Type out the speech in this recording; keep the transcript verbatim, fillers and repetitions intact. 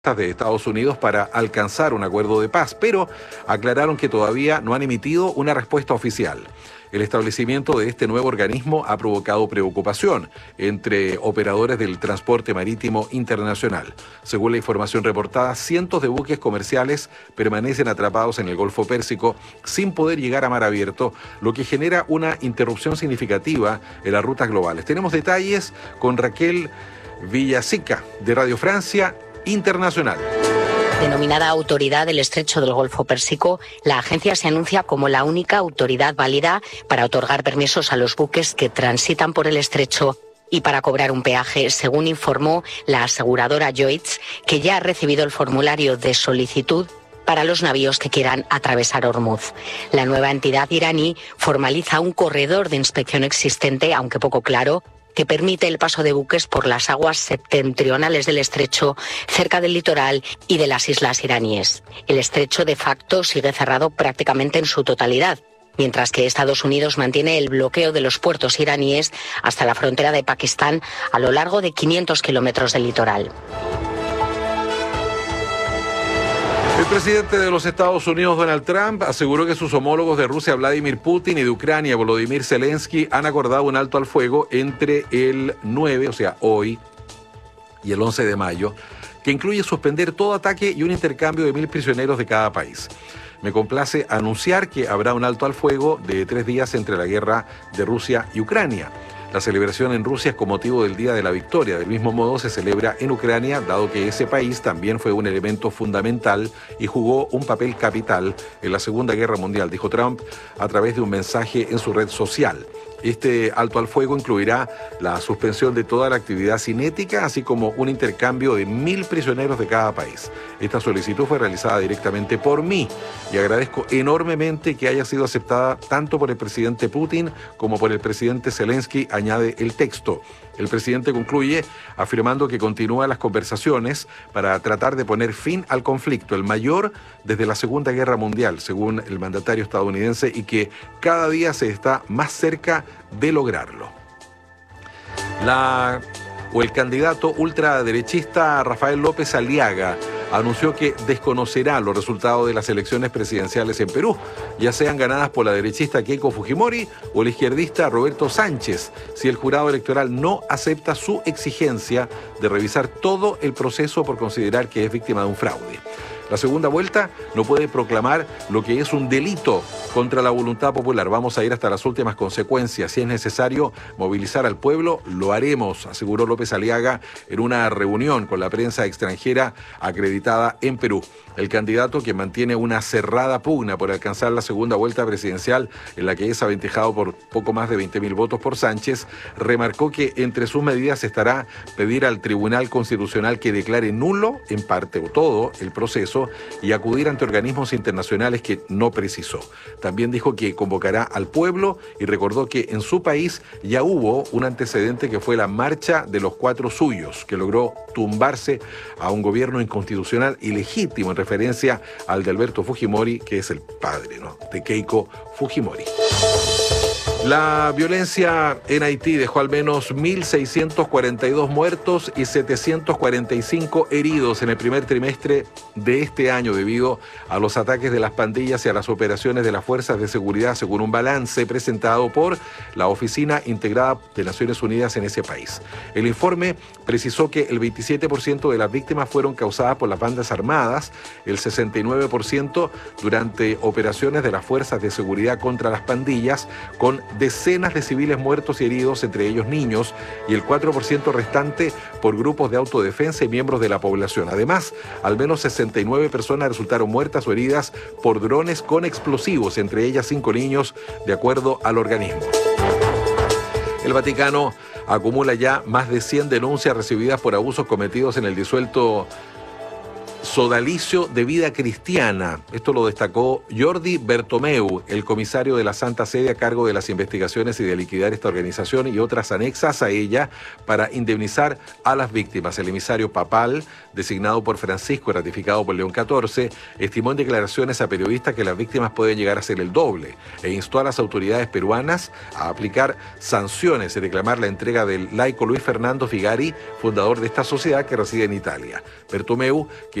de Estados Unidos para alcanzar un acuerdo de paz, pero aclararon que todavía no han emitido una respuesta oficial. El establecimiento de este nuevo organismo ha provocado preocupación entre operadores del transporte marítimo internacional. Según la información reportada, cientos de buques comerciales permanecen atrapados en el Golfo Pérsico sin poder llegar a mar abierto, lo que genera una interrupción significativa en las rutas globales. Tenemos detalles con Raquel Villasica de Radio Francia Internacional. Denominada Autoridad del Estrecho del Golfo Pérsico, la agencia se anuncia como la única autoridad válida para otorgar permisos a los buques que transitan por el estrecho y para cobrar un peaje, según informó la aseguradora Lloyds, que ya ha recibido el formulario de solicitud para los navíos que quieran atravesar Hormuz. La nueva entidad iraní formaliza un corredor de inspección existente, aunque poco claro, que permite el paso de buques por las aguas septentrionales del estrecho, cerca del litoral y de las islas iraníes. El estrecho de facto sigue cerrado prácticamente en su totalidad, mientras que Estados Unidos mantiene el bloqueo de los puertos iraníes hasta la frontera de Pakistán a lo largo de quinientos kilómetros del litoral. El presidente de los Estados Unidos, Donald Trump, aseguró que sus homólogos de Rusia, Vladimir Putin, y de Ucrania, Volodymyr Zelensky, han acordado un alto al fuego entre el nueve, o sea, hoy, y el once de mayo, que incluye suspender todo ataque y un intercambio de mil prisioneros de cada país. Me complace anunciar que habrá un alto al fuego de tres días entre la guerra de Rusia y Ucrania. La celebración en Rusia es con motivo del Día de la Victoria. Del mismo modo se celebra en Ucrania, dado que ese país también fue un elemento fundamental y jugó un papel capital en la Segunda Guerra Mundial, dijo Trump a través de un mensaje en su red social. Este alto al fuego incluirá la suspensión de toda la actividad cinética, así como un intercambio de mil prisioneros de cada país. Esta solicitud fue realizada directamente por mí y agradezco enormemente que haya sido aceptada tanto por el presidente Putin como por el presidente Zelensky, añade el texto. El presidente concluye afirmando que continúa las conversaciones para tratar de poner fin al conflicto, el mayor desde la Segunda Guerra Mundial, según el mandatario estadounidense, y que cada día se está más cerca de lograrlo. La, o el candidato ultraderechista Rafael López Aliaga anunció que desconocerá los resultados de las elecciones presidenciales en Perú, ya sean ganadas por la derechista Keiko Fujimori o el izquierdista Roberto Sánchez, si el jurado electoral no acepta su exigencia de revisar todo el proceso por considerar que es víctima de un fraude. La segunda vuelta no puede proclamar lo que es un delito contra la voluntad popular. Vamos a ir hasta las últimas consecuencias. Si es necesario movilizar al pueblo, lo haremos, aseguró López Aliaga en una reunión con la prensa extranjera acreditada en Perú. El candidato, que mantiene una cerrada pugna por alcanzar la segunda vuelta presidencial, en la que es aventajado por poco más de veinte mil votos por Sánchez, remarcó que entre sus medidas estará pedir al Tribunal Constitucional que declare nulo, en parte o todo, el proceso y acudir ante organismos internacionales que no precisó. También dijo que convocará al pueblo y recordó que en su país ya hubo un antecedente que fue la Marcha de los Cuatro Suyos, que logró tumbarse a un gobierno inconstitucional ilegítimo en referencia al de Alberto Fujimori, que es el padre, ¿no?, de Keiko Fujimori. La violencia en Haití dejó al menos mil seiscientos cuarenta y dos muertos y setecientos cuarenta y cinco heridos en el primer trimestre de este año debido a los ataques de las pandillas y a las operaciones de las fuerzas de seguridad, según un balance presentado por la Oficina Integrada de Naciones Unidas en ese país. El informe precisó que el veintisiete por ciento de las víctimas fueron causadas por las bandas armadas, el sesenta y nueve por ciento durante operaciones de las fuerzas de seguridad contra las pandillas, con decenas de civiles muertos y heridos, entre ellos niños, y el cuatro por ciento restante por grupos de autodefensa y miembros de la población. Además, al menos sesenta y nueve personas resultaron muertas o heridas por drones con explosivos, entre ellas cinco niños, de acuerdo al organismo. El Vaticano acumula ya más de cien denuncias recibidas por abusos cometidos en el disuelto sodalicio de vida cristiana. Esto lo destacó Jordi Bertomeu, el comisario de la Santa Sede a cargo de las investigaciones y de liquidar esta organización y otras anexas a ella para indemnizar a las víctimas. El emisario papal, designado por Francisco y ratificado por León catorce, estimó en declaraciones a periodistas que las víctimas pueden llegar a ser el doble e instó a las autoridades peruanas a aplicar sanciones y reclamar la entrega del laico Luis Fernando Figari, fundador de esta sociedad que reside en Italia. Bertomeu, que